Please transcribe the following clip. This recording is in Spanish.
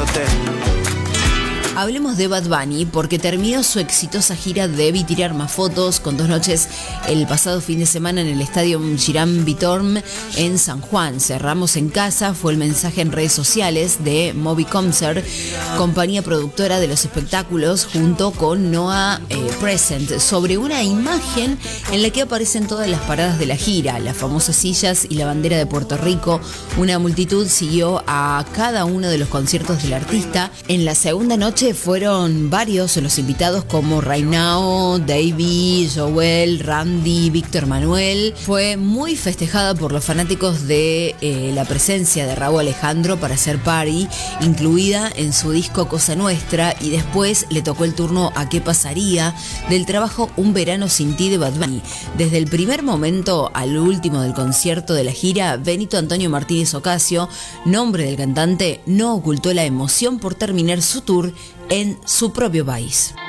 escuchándote. Hablemos de Bad Bunny porque terminó su exitosa gira Debí tirar más fotos con 2 noches el pasado fin de semana en el estadio Girán Vitorm en San Juan. Cerramos en casa, fue el mensaje en redes sociales de Moby Concert, compañía productora de los espectáculos, junto con Noah Present, sobre una imagen en la que aparecen todas las paradas de la gira, las famosas sillas y la bandera de Puerto Rico. Una multitud siguió a cada uno de los conciertos del artista. En la segunda noche fueron varios los invitados como Reinao, Davey, Joel, Randy, Víctor Manuel. Fue muy festejada por los fanáticos de la presencia de Rauw Alejandro para hacer party, incluida en su disco Cosa Nuestra, y después le tocó el turno a ¿Qué pasaría?, del trabajo Un verano sin ti de Bad Bunny. Desde el primer momento al último del concierto de la gira, Benito Antonio Martínez Ocasio, nombre del cantante, no ocultó la emoción por terminar su tour en su propio país.